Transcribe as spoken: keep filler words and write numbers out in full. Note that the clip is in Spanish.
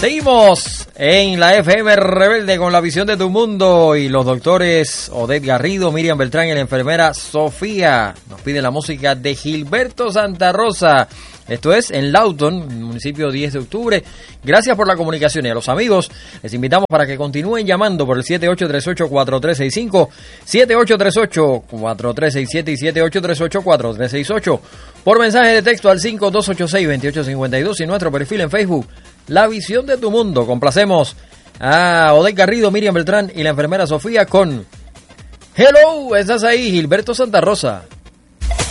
Seguimos en la F M Rebelde con la visión de tu mundo y los doctores Odette Garrido, Miriam Beltrán y la enfermera Sofía. Nos piden la música de Gilberto Santa Rosa. Esto es en Lawton, municipio diez de octubre. Gracias por la comunicación y a los amigos les invitamos para que continúen llamando por el siete ocho tres ocho, cuatro tres seis cinco, siete ocho tres ocho, cuatro tres seis siete y siete ocho tres ocho, cuatro tres seis ocho. Por mensaje de texto al cinco dos ocho seis, dos ocho cinco dos y nuestro perfil en Facebook, La Visión de tu Mundo. Complacemos a Odette Garrido, Miriam Beltrán y la enfermera Sofía con Hello, ¿estás ahí? Gilberto Santa Rosa.